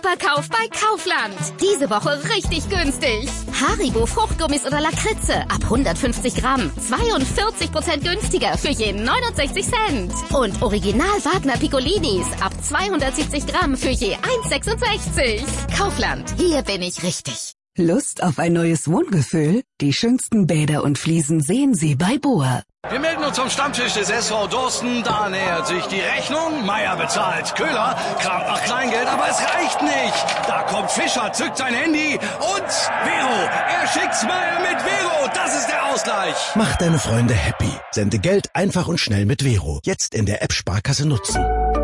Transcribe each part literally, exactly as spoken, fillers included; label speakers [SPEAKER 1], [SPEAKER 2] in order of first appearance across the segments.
[SPEAKER 1] Superkauf bei Kaufland. Diese Woche richtig günstig. Haribo Fruchtgummis oder Lakritze ab hundertfünfzig Gramm. zweiundvierzig Prozent günstiger für je neunundsechzig Cent. Und Original Wagner Piccolinis ab zweihundertsiebzig Gramm für je eins Komma sechsundsechzig. Kaufland, hier bin ich richtig.
[SPEAKER 2] Lust auf ein neues Wohngefühl? Die schönsten Bäder und Fliesen sehen Sie bei Boa.
[SPEAKER 3] Wir melden uns zum Stammtisch des S V Dorsten. Da nähert sich die Rechnung. Meier bezahlt. Köhler kramt nach Kleingeld, aber es reicht nicht. Da kommt Fischer, zückt sein Handy und Vero. Er schickt's Meier mit Vero. Das ist der Ausgleich.
[SPEAKER 4] Mach deine Freunde happy. Sende Geld einfach und schnell mit Vero. Jetzt in der App Sparkasse nutzen.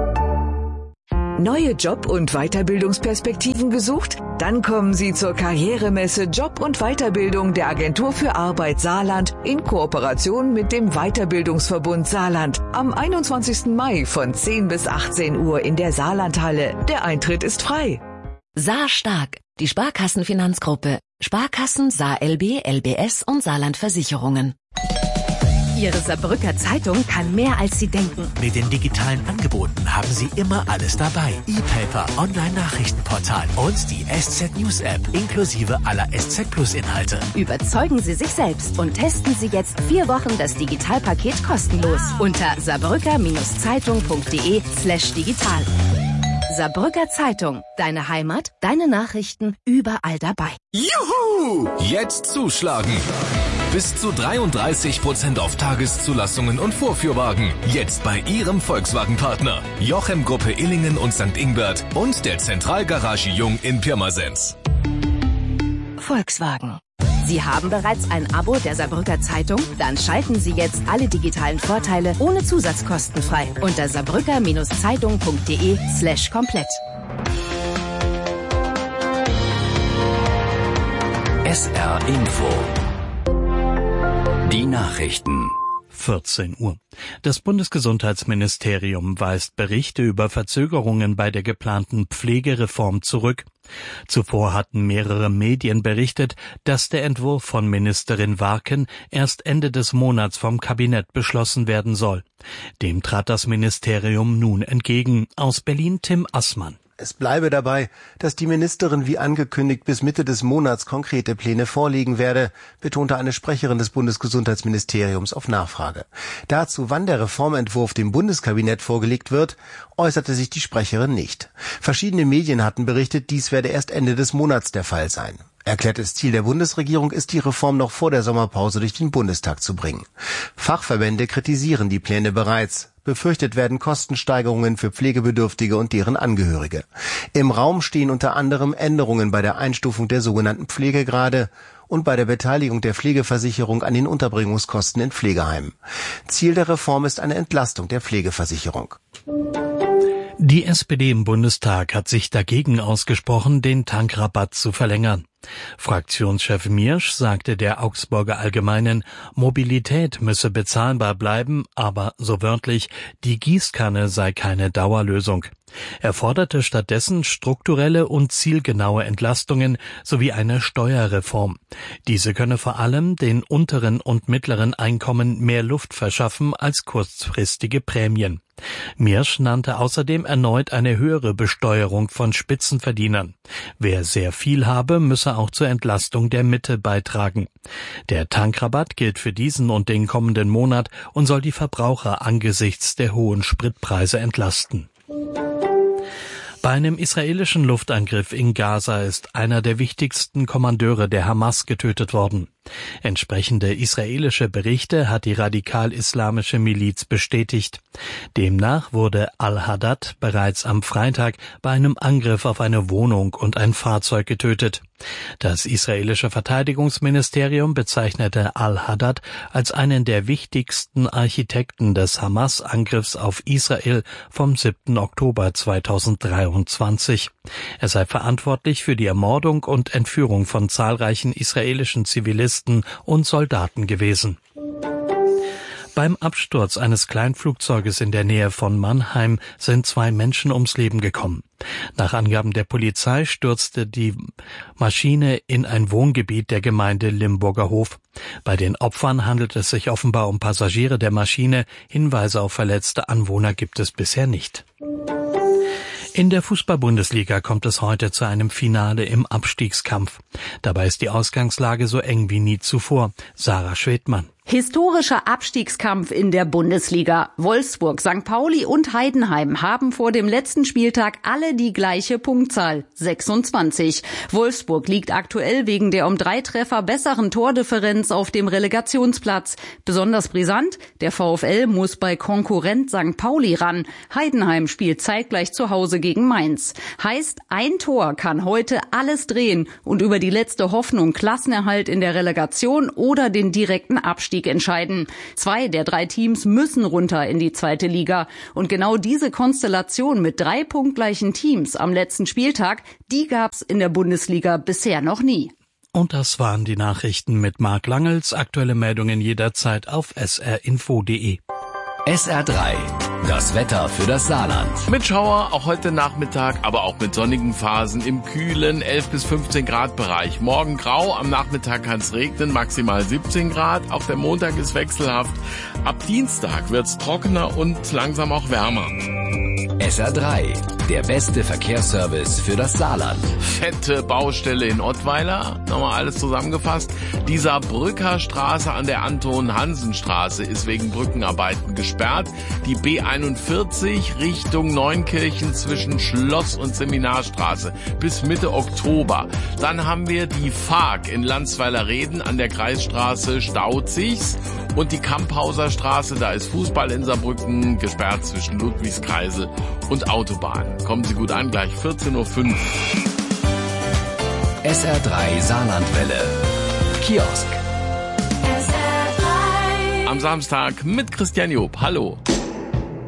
[SPEAKER 2] Neue Job- und Weiterbildungsperspektiven gesucht? Dann kommen Sie zur Karrieremesse Job und Weiterbildung der Agentur für Arbeit Saarland in Kooperation mit dem Weiterbildungsverbund Saarland am einundzwanzigsten Mai von zehn bis achtzehn Uhr in der Saarlandhalle. Der Eintritt ist frei.
[SPEAKER 5] Saar stark, die Sparkassenfinanzgruppe. Sparkassen, Saar L B, L B S und Saarland Versicherungen.
[SPEAKER 1] Ihre Saarbrücker Zeitung kann mehr, als Sie denken.
[SPEAKER 6] Mit den digitalen Angeboten haben Sie immer alles dabei. E-Paper, Online-Nachrichtenportal und die S Z News App inklusive aller S Z Plus Inhalte.
[SPEAKER 1] Überzeugen Sie sich selbst und testen Sie jetzt vier Wochen das Digitalpaket kostenlos unter saarbrücker-zeitung.de slash digital. Saarbrücker Zeitung, deine Heimat, deine Nachrichten, überall dabei.
[SPEAKER 7] Juhu! Jetzt zuschlagen! Bis zu dreiunddreißig Prozent auf Tageszulassungen und Vorführwagen. Jetzt bei Ihrem Volkswagen-Partner. Jochem Gruppe Illingen und Sankt Ingbert und der Zentralgarage Jung in Pirmasens.
[SPEAKER 1] Volkswagen. Sie haben bereits ein Abo der Saarbrücker Zeitung? Dann schalten Sie jetzt alle digitalen Vorteile ohne Zusatzkosten frei unter saarbrücker-zeitung.de slash komplett.
[SPEAKER 8] S R Info. Die Nachrichten.
[SPEAKER 9] vierzehn Uhr. Das Bundesgesundheitsministerium weist Berichte über Verzögerungen bei der geplanten Pflegereform zurück. Zuvor hatten mehrere Medien berichtet, dass der Entwurf von Ministerin Warken erst Ende des Monats vom Kabinett beschlossen werden soll. Dem trat das Ministerium nun entgegen. Aus Berlin Tim Assmann.
[SPEAKER 10] Es bleibe dabei, dass die Ministerin wie angekündigt bis Mitte des Monats konkrete Pläne vorlegen werde, betonte eine Sprecherin des Bundesgesundheitsministeriums auf Nachfrage. Dazu, wann der Reformentwurf dem Bundeskabinett vorgelegt wird, äußerte sich die Sprecherin nicht. Verschiedene Medien hatten berichtet, dies werde erst Ende des Monats der Fall sein. Erklärtes Ziel der Bundesregierung ist, die Reform noch vor der Sommerpause durch den Bundestag zu bringen. Fachverbände kritisieren die Pläne bereits. Befürchtet werden Kostensteigerungen für Pflegebedürftige und deren Angehörige. Im Raum stehen unter anderem Änderungen bei der Einstufung der sogenannten Pflegegrade und bei der Beteiligung der Pflegeversicherung an den Unterbringungskosten in Pflegeheimen. Ziel der Reform ist eine Entlastung der Pflegeversicherung.
[SPEAKER 9] Die S P D im Bundestag hat sich dagegen ausgesprochen, den Tankrabatt zu verlängern. Fraktionschef Miersch sagte der Augsburger Allgemeinen, Mobilität müsse bezahlbar bleiben, aber so wörtlich, die Gießkanne sei keine Dauerlösung. Er forderte stattdessen strukturelle und zielgenaue Entlastungen sowie eine Steuerreform. Diese könne vor allem den unteren und mittleren Einkommen mehr Luft verschaffen als kurzfristige Prämien. Miersch nannte außerdem erneut eine höhere Besteuerung von Spitzenverdienern. Wer sehr viel habe, müsse auch zur Entlastung der Mitte beitragen. Der Tankrabatt gilt für diesen und den kommenden Monat und soll die Verbraucher angesichts der hohen Spritpreise entlasten. Bei einem israelischen Luftangriff in Gaza ist einer der wichtigsten Kommandeure der Hamas getötet worden. Entsprechende israelische Berichte hat die radikal-islamische Miliz bestätigt. Demnach wurde al-Haddad bereits am Freitag bei einem Angriff auf eine Wohnung und ein Fahrzeug getötet. Das israelische Verteidigungsministerium bezeichnete al-Haddad als einen der wichtigsten Architekten des Hamas-Angriffs auf Israel vom siebten Oktober zweitausenddreiundzwanzig. Er sei verantwortlich für die Ermordung und Entführung von zahlreichen israelischen Zivilisten und Soldaten gewesen. Beim Absturz eines Kleinflugzeuges in der Nähe von Mannheim sind zwei Menschen ums Leben gekommen. Nach Angaben der Polizei stürzte die Maschine in ein Wohngebiet der Gemeinde Limburger Hof. Bei den Opfern handelt es sich offenbar um Passagiere der Maschine. Hinweise auf verletzte Anwohner gibt es bisher nicht. In der Fußball-Bundesliga kommt es heute zu einem Finale im Abstiegskampf. Dabei ist die Ausgangslage so eng wie nie zuvor. Sarah Schwedmann.
[SPEAKER 11] Historischer Abstiegskampf in der Bundesliga. Wolfsburg, Sankt Pauli und Heidenheim haben vor dem letzten Spieltag alle die gleiche Punktzahl, sechsundzwanzig. Wolfsburg liegt aktuell wegen der um drei Treffer besseren Tordifferenz auf dem Relegationsplatz. Besonders brisant, der VfL muss bei Konkurrent Sankt Pauli ran. Heidenheim spielt zeitgleich zu Hause gegen Mainz. Heißt, ein Tor kann heute alles drehen und über die letzte Hoffnung Klassenerhalt in der Relegation oder den direkten Abstieg entscheiden. Zwei der drei Teams müssen runter in die zweite Liga. Und genau diese Konstellation mit drei punktgleichen Teams am letzten Spieltag, die gab's in der Bundesliga bisher noch nie.
[SPEAKER 9] Und das waren die Nachrichten mit Marc Langels. Aktuelle Meldungen jederzeit auf s r info punkt d e.
[SPEAKER 8] S R drei, das Wetter für das Saarland.
[SPEAKER 12] Mit Schauer, auch heute Nachmittag, aber auch mit sonnigen Phasen im kühlen elf bis fünfzehn Grad Bereich. Morgen grau, am Nachmittag kann es regnen, maximal siebzehn Grad. Auch der Montag ist wechselhaft. Ab Dienstag wird's trockener und langsam auch wärmer.
[SPEAKER 8] S R drei, der beste Verkehrsservice für das Saarland.
[SPEAKER 12] Fette Baustelle in Ottweiler, nochmal alles zusammengefasst. Die Saarbrücker Straße an der Anton-Hansen-Straße ist wegen Brückenarbeiten gesperrt. Die B einundvierzig Richtung Neunkirchen zwischen Schloss und Seminarstraße bis Mitte Oktober. Dann haben wir die F A G in Landsweiler-Reden an der Kreisstraße staut sich's. Und die Kamphauser Straße, da ist Fußball in Saarbrücken, gesperrt zwischen Ludwigskreisel und Autobahn. Kommen Sie gut an, gleich vierzehn Uhr fünf.
[SPEAKER 8] S R drei Saarlandwelle. Kiosk.
[SPEAKER 12] Am Samstag mit Christian Job. Hallo.